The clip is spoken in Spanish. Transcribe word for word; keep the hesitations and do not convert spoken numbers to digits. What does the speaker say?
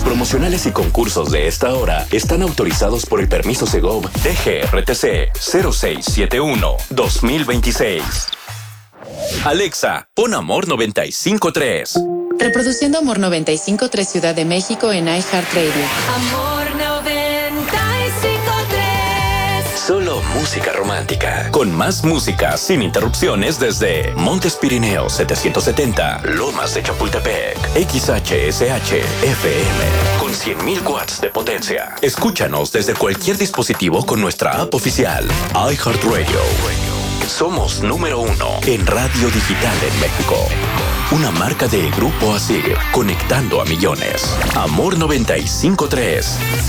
promocionales y concursos de esta hora están autorizados por el permiso Segov D G R T C cero seis siete uno dos mil veintiséis. Alexa, pon Amor noventa y cinco punto tres. Reproduciendo Amor noventa y cinco punto tres Ciudad de México en iHeartRadio. Amor noventa y cinco punto tres. Solo música romántica. Con más música sin interrupciones desde Montes Pirineos setecientos setenta, Lomas de Chapultepec, X H S H F M. Con cien mil watts de potencia. Escúchanos desde cualquier dispositivo con nuestra app oficial, iHeartRadio. Somos número uno en radio digital en México. Una marca de Grupo Asir, conectando a millones. Amor noventa y cinco punto tres.